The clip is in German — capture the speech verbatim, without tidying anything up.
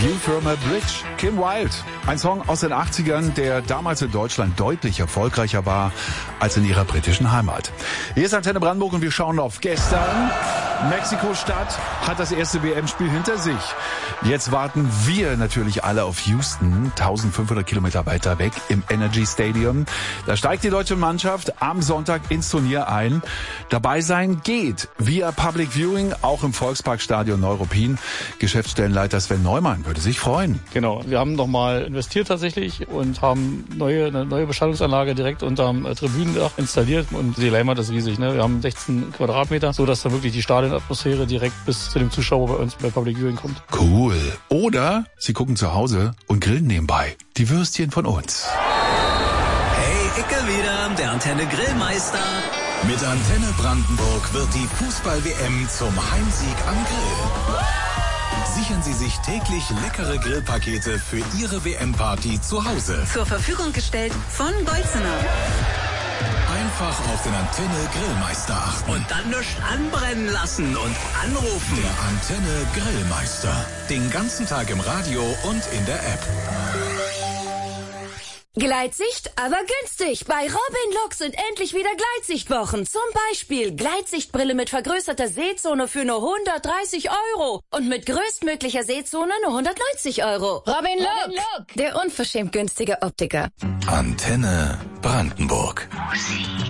View from a Bridge, Kim Wilde. Ein Song aus den achtzigern, der damals in Deutschland deutlich erfolgreicher war als in ihrer britischen Heimat. Hier ist Antenne Brandenburg und wir schauen auf gestern. Mexiko-Stadt hat das erste W M-Spiel hinter sich. Jetzt warten wir natürlich alle auf Houston, eintausendfünfhundert Kilometer weiter weg im Energy Stadium. Da steigt die deutsche Mannschaft am Sonntag ins Turnier ein. Dabei sein geht via Public Viewing, auch im Volksparkstadion Neuruppin. Geschäftsstellenleiter Sven Neumann würde sich freuen. Genau, wir haben nochmal investiert tatsächlich und haben neue, eine neue Beschallungsanlage direkt unterm äh, Tribünendach installiert. Und die Leinwand ist riesig, ne? Wir haben sechzehn Quadratmeter, so dass da wirklich die Stadionatmosphäre direkt bis zu dem Zuschauer bei uns bei Public Viewing kommt. Cool. Oder Sie gucken zu Hause und grillen nebenbei die Würstchen von uns. Hey, Icke wieder, der Antenne Grillmeister. Mit Antenne Brandenburg wird die Fußball-W M zum Heimsieg am Grill. Sichern Sie sich täglich leckere Grillpakete für Ihre W M-Party zu Hause. Zur Verfügung gestellt von Golzener. Einfach auf den Antenne Grillmeister achten. Und dann nichts anbrennen lassen und anrufen. Der Antenne Grillmeister. Den ganzen Tag im Radio und in der App. Gleitsicht, aber günstig. Bei Robin Look sind endlich wieder Gleitsichtwochen. Zum Beispiel Gleitsichtbrille mit vergrößerter Sehzone für nur hundertdreißig Euro. Und mit größtmöglicher Sehzone nur hundertneunzig Euro. Robin Look, Robin Look. Der unverschämt günstige Optiker. Antenne Brandenburg. Musik.